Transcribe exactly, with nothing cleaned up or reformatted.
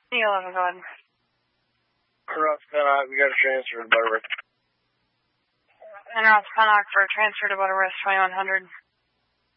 E eleven, go ahead. Ross Pennock, we got a transfer to Butterworth. And Ross Pennock for a transfer to Butterworth, twenty-one hundred.